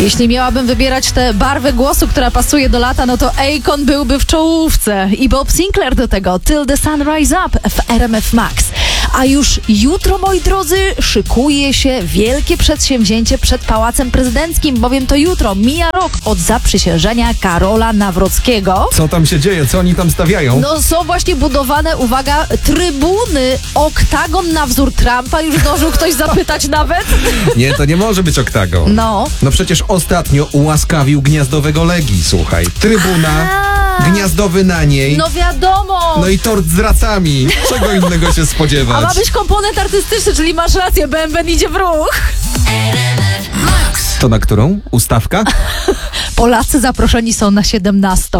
Jeśli miałabym wybierać tę barwę głosu, która pasuje do lata, no to Akon byłby w czołówce. I Bob Sinclair do tego. Till the Sun Rise Up w RMF Max. A już jutro, moi drodzy, szykuje się wielkie przedsięwzięcie przed Pałacem Prezydenckim, bowiem to jutro mija rok od zaprzysiężenia Karola Nawrockiego. Co tam się dzieje? Co oni tam stawiają? No są właśnie budowane, uwaga, trybuny, oktagon na wzór Trumpa. Już zdążył ktoś zapytać nawet? Nie, to nie może być oktagon. No. No przecież ostatnio ułaskawił gniazdowego Legii, słuchaj. Trybuna, gniazdowy na niej. No wiadomo. No i tort z racami. Czego innego się A spodziewać? ma być komponent artystyczny, czyli masz rację, bęben idzie w ruch. To na którą? Ustawka? Polacy zaproszeni są na 17.